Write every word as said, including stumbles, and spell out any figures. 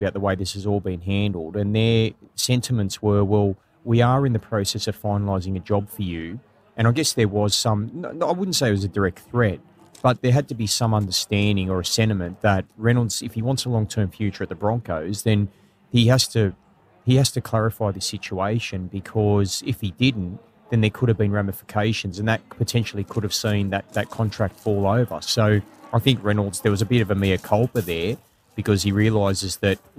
about the way this has all been handled, and their sentiments were, well, we are in the process of finalising a job for you. And I guess there was some, no, I wouldn't say it was a direct threat, but there had to be some understanding or a sentiment that Reynolds, if he wants a long-term future at the Broncos, then he has to he has to clarify the situation, because if he didn't, then there could have been ramifications, and that potentially could have seen that, that contract fall over. So I think Reynolds, there was a bit of a mea culpa there, because he realises that